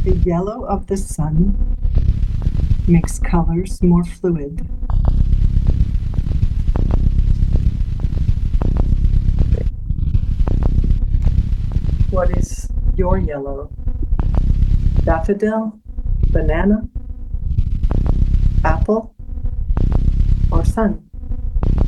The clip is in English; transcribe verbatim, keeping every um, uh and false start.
The yellow of the sun makes colors more fluid. What is your yellow? Daffodil, banana, apple, or sun?